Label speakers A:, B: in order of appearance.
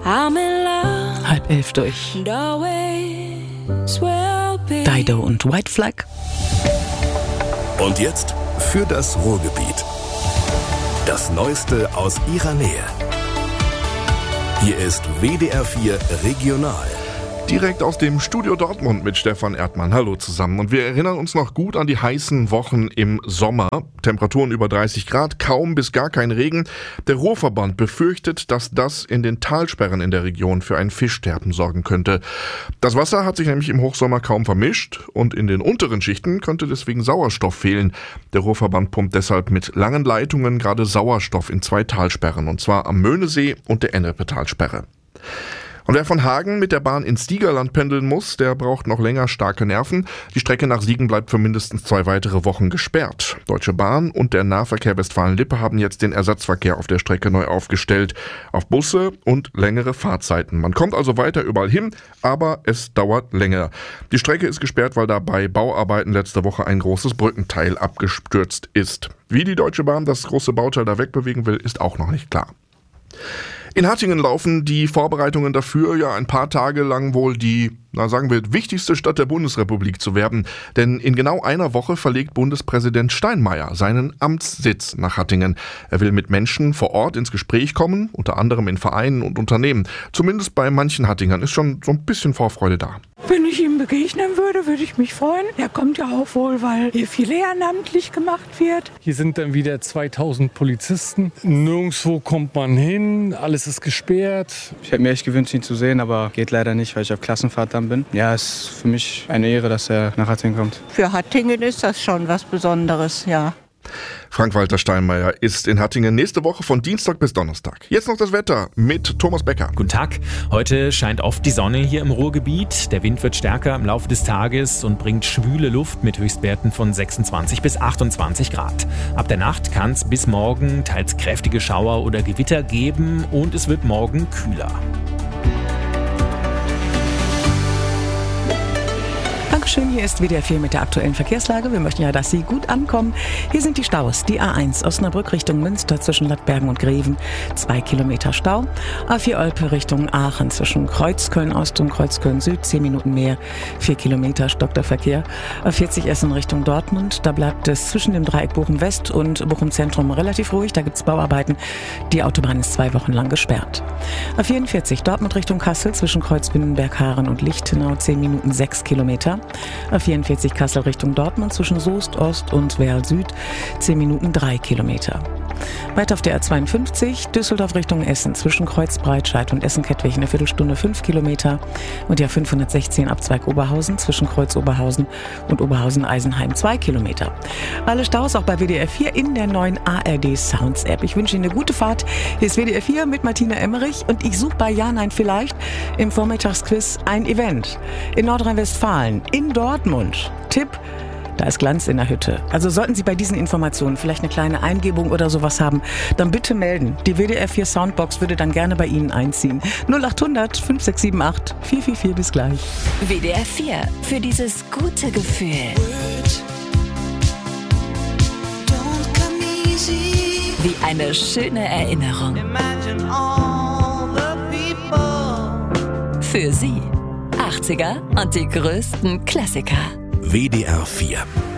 A: 10:30 durch Dido und White Flag.
B: Und jetzt für das Ruhrgebiet. Das Neueste aus ihrer Nähe. Hier ist WDR 4 Regional.
C: Direkt aus dem Studio Dortmund mit Stefan Erdmann. Hallo zusammen. Und wir erinnern uns noch gut an die heißen Wochen im Sommer. Temperaturen über 30 Grad, kaum bis gar kein Regen. Der Ruhrverband befürchtet, dass das in den Talsperren in der Region für ein Fischsterben sorgen könnte. Das Wasser hat sich nämlich im Hochsommer kaum vermischt und in den unteren Schichten könnte deswegen Sauerstoff fehlen. Der Ruhrverband pumpt deshalb mit langen Leitungen gerade Sauerstoff in 2 Talsperren, und zwar am Möhnesee und der Ennepe-Talsperre. Und wer von Hagen mit der Bahn ins Stiegerland pendeln muss, der braucht noch länger starke Nerven. Die Strecke nach Siegen bleibt für mindestens 2 weitere Wochen gesperrt. Deutsche Bahn und der Nahverkehr Westfalen-Lippe haben jetzt den Ersatzverkehr auf der Strecke neu aufgestellt. Auf Busse und längere Fahrzeiten. Man kommt also weiter überall hin, aber es dauert länger. Die Strecke ist gesperrt, weil da bei Bauarbeiten letzte Woche ein großes Brückenteil abgestürzt ist. Wie die Deutsche Bahn das große Bauteil da wegbewegen will, ist auch noch nicht klar. In Hattingen laufen die Vorbereitungen dafür, ja ein paar Tage lang wohl die, sagen wir, wichtigste Stadt der Bundesrepublik zu werden. Denn in genau einer Woche verlegt Bundespräsident Steinmeier seinen Amtssitz nach Hattingen. Er will mit Menschen vor Ort ins Gespräch kommen, unter anderem in Vereinen und Unternehmen. Zumindest bei manchen Hattingern ist schon so ein bisschen Vorfreude da.
D: Wenn ich ihm begegnen würde, würde ich mich freuen. Er kommt ja auch wohl, weil hier viel ehrenamtlich gemacht wird.
E: Hier sind dann wieder 2000 Polizisten. Nirgendwo kommt man hin, alles ist gesperrt.
F: Ich hätte mir echt gewünscht, ihn zu sehen, aber geht leider nicht, weil ich auf Klassenfahrt dann bin. Ja, es ist für mich eine Ehre, dass er nach Hattingen kommt.
G: Für Hattingen ist das schon was Besonderes, ja.
C: Frank-Walter Steinmeier ist in Hattingen nächste Woche von Dienstag bis Donnerstag. Jetzt noch das Wetter mit Thomas Becker.
H: Guten Tag. Heute scheint oft die Sonne hier im Ruhrgebiet. Der Wind wird stärker im Laufe des Tages und bringt schwüle Luft mit Höchstwerten von 26 bis 28 Grad. Ab der Nacht kann es bis morgen teils kräftige Schauer oder Gewitter geben und es wird morgen kühler.
A: Dankeschön, hier ist WDR 4 mit der aktuellen Verkehrslage. Wir möchten ja, dass Sie gut ankommen. Hier sind die Staus. Die A1 Osnabrück Richtung Münster zwischen Lattbergen und Greven, 2 Kilometer Stau. A4 Olpe Richtung Aachen zwischen Kreuzköln Ost und Kreuzköln Süd, 10 Minuten mehr, 4 Kilometer stockt der Verkehr. A40 Essen Richtung Dortmund, da bleibt es zwischen dem Dreieck Bochum West und Bochum Zentrum relativ ruhig. Da gibt es Bauarbeiten. Die Autobahn ist 2 Wochen lang gesperrt. A44 Dortmund Richtung Kassel zwischen Kreuzbinnenberg, Haaren und Lichtenau, 10 Minuten, 6 Kilometer. A44 Kassel Richtung Dortmund zwischen Soest Ost und Werl Süd, 10 Minuten, 3 Kilometer. Weiter auf der A52 Düsseldorf Richtung Essen zwischen Kreuz-Breitscheid und Essen-Kettwig eine Viertelstunde, 5 Kilometer. Und die A516 Abzweig Oberhausen zwischen Kreuz Oberhausen und Oberhausen-Eisenheim, 2 Kilometer. Alle Staus auch bei WDR 4 in der neuen ARD Sounds App. Ich wünsche Ihnen eine gute Fahrt. Hier ist WDR 4 mit Martina Emmerich und ich suche bei Ja, Nein, Vielleicht im Vormittagsquiz ein Event in Nordrhein-Westfalen, in Dortmund. Tipp: Da ist Glanz in der Hütte. Also sollten Sie bei diesen Informationen vielleicht eine kleine Eingebung oder sowas haben, dann bitte melden. Die WDR 4 Soundbox würde dann gerne bei Ihnen einziehen. 0800 5678 444, bis gleich.
I: WDR 4, für dieses gute Gefühl. Wie eine schöne Erinnerung. Für Sie 80er und die größten Klassiker.
B: WDR 4